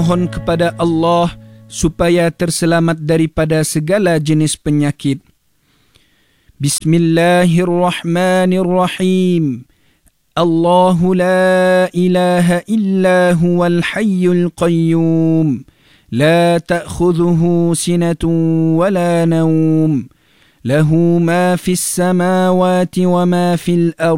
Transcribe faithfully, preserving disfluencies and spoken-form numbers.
Mohon kepada Allah supaya terselamat daripada segala jenis penyakit. Bismillahirrahmanirrahim. Allahu la ilaha illa huwal hayyul qayyum. La ta'khudhuhu sinatun wa la nawm. Lahu ma fis samawati wa ma fil ardh.